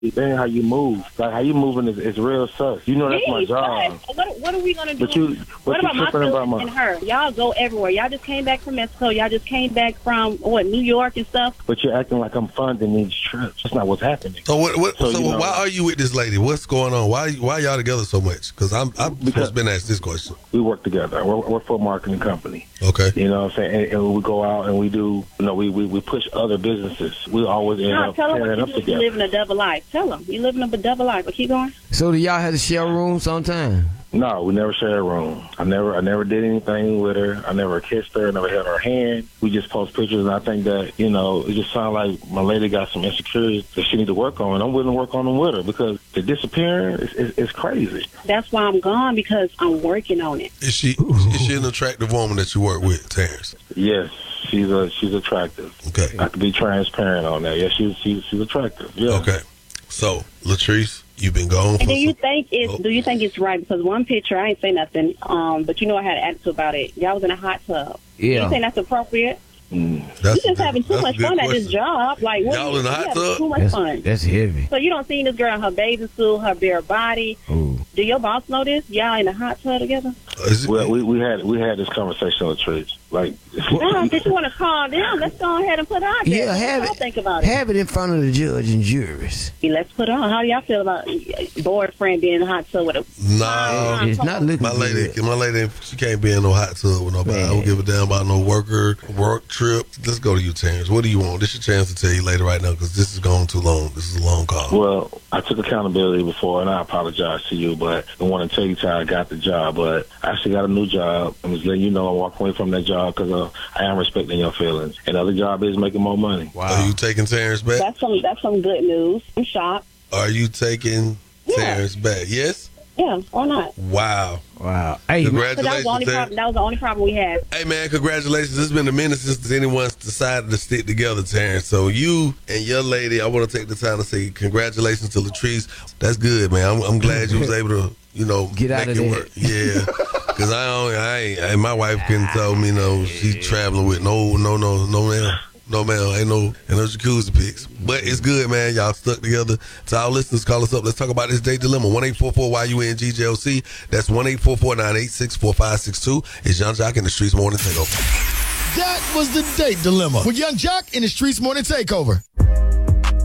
That ain't how you move. Like, how you moving is real sus. You know that's my job. What are we going to do? What about my about and her? Y'all go everywhere. Y'all just came back from Mexico. Y'all just came back from, New York and stuff. But you're acting like I'm funding these trips. That's not what's happening. So why are you with this lady? What's going on? Why y'all together so much? Because I've just been asked this question. We work together. We're for a marketing company. Okay. You know what I'm saying? And we go out and we do, we push other businesses. We always end up pairing up together. You living a double life. Tell them. You living a double life. But keep going. So do y'all have to share a room sometime? No, we never shared a room. I never did anything with her. I never kissed her. I never held her hand. We just post pictures, and I think that, it just sounds like my lady got some insecurities that she need to work on, and I'm willing to work on them with her because the disappearing is crazy. That's why I'm gone, because I'm working on it. Is she an attractive woman that you work with, Terrence? Yes, she's attractive. Okay. I can be transparent on that. Yeah, she's attractive. Yeah. Okay. So, Latrice, you've been gone for do you think it's right? Because one picture, I ain't say nothing, but I had an attitude about it. Y'all was in a hot tub. Yeah. You think that's appropriate? Mm. You just having too much fun at this job. Like, y'all in the hot tub? Too much fun. That's heavy. So you don't see this girl in her bathing suit, her bare body. Ooh. Do your boss know this? Y'all in a hot tub together? Well, we had this conversation with Trish. Like, if you want to call them, let's go ahead and put it out there. Yeah, have it. Think about it. Have it in front of the judge and juries. Let's put it on. How do y'all feel about boyfriend being in a hot tub with a? No, it's not looking my lady, good. she can't be in no hot tub with nobody. Man. I don't give a damn about no work trip. Let's go to you, Terrence. What do you want? This is your chance to tell you later right now because this is going too long. This is a long call. Well, I took accountability before, and I apologize to you, but I want to tell you how I got the job. But I actually got a new job. I'm just letting you know I'm walking away from that job because I am respecting your feelings. And the other job is making more money. Wow. Are you taking Terrence back? That's some good news. I'm shocked. Are you taking Terrence back? Yes? Yeah, or not. Wow. Hey, congratulations. That was the only problem we had. Hey, man, congratulations. It's been a minute since anyone's decided to stick together, Terrence. So you and your lady, I want to take the time to say congratulations to Latrice. That's good, man. I'm glad you was able to, get out make of it there. work. Yeah. Because my wife couldn't tell me, she's traveling with no man. No, man, ain't no jacuzzi pics. But it's good, man. Y'all stuck together. To our listeners, call us up. Let's talk about this date dilemma. 1-844-YUNGJLC. That's 1-844-986-4562. It's Young Jock in the Streetz Morning Takeover. That was the date dilemma with Young Jock in the Streetz Morning Takeover.